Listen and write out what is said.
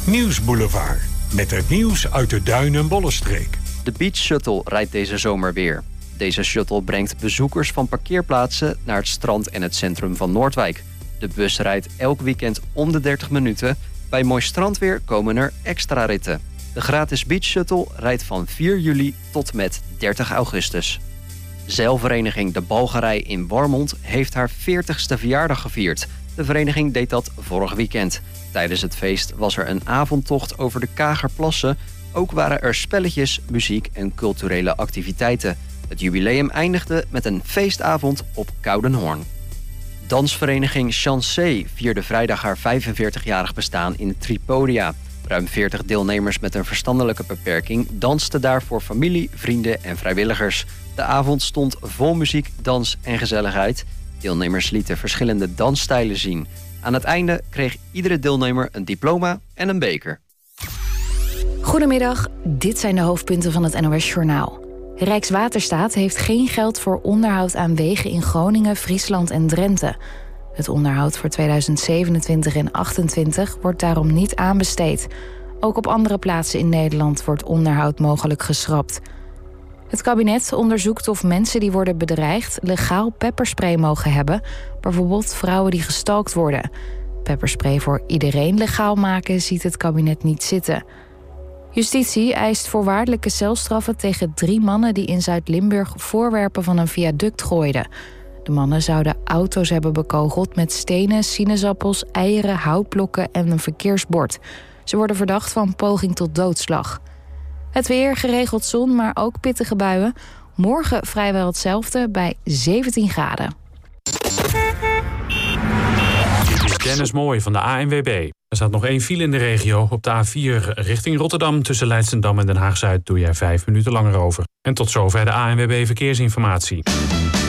Nieuwsboulevard. Met het nieuws uit de Duin- en Bollenstreek. De Beach Shuttle rijdt deze zomer weer. Deze shuttle brengt bezoekers van parkeerplaatsen naar het strand en het centrum van Noordwijk. De bus rijdt elk weekend om de 30 minuten. Bij mooi strandweer komen er extra ritten. De gratis Beach Shuttle rijdt van 4 juli tot met 30 augustus. Zeilvereniging De Balgerij in Warmond heeft haar 40ste verjaardag gevierd. De vereniging deed dat vorig weekend. Tijdens het feest was er een avondtocht over de Kagerplassen. Ook waren er spelletjes, muziek en culturele activiteiten. Het jubileum eindigde met een feestavond op Koudenhoorn. Dansvereniging Chancé vierde vrijdag haar 45-jarig bestaan in Tripodia. Ruim 40 deelnemers met een verstandelijke beperking dansten daar voor familie, vrienden en vrijwilligers. De avond stond vol muziek, dans en gezelligheid. Deelnemers lieten verschillende dansstijlen zien. Aan het einde kreeg iedere deelnemer een diploma en een beker. Goedemiddag, dit zijn de hoofdpunten van het NOS-journaal. Rijkswaterstaat heeft geen geld voor onderhoud aan wegen in Groningen, Friesland en Drenthe. Het onderhoud voor 2027 en 2028 wordt daarom niet aanbesteed. Ook op andere plaatsen in Nederland wordt onderhoud mogelijk geschrapt. Het kabinet onderzoekt of mensen die worden bedreigd legaal pepperspray mogen hebben, bijvoorbeeld vrouwen die gestalkt worden. Pepperspray voor iedereen legaal maken ziet het kabinet niet zitten. Justitie eist voorwaardelijke celstraffen tegen 3 mannen die in Zuid-Limburg voorwerpen van een viaduct gooiden. De mannen zouden auto's hebben bekogeld met stenen, sinaasappels, eieren, houtblokken en een verkeersbord. Ze worden verdacht van poging tot doodslag. Het weer, geregeld zon, maar ook pittige buien. Morgen vrijwel hetzelfde bij 17 graden. Dit is Dennis Mooij van de ANWB. Er staat nog 1 file in de regio. Op de A4 richting Rotterdam tussen Leidschendam en Den Haag-Zuid doe jij 5 minuten langer over. En tot zover de ANWB Verkeersinformatie.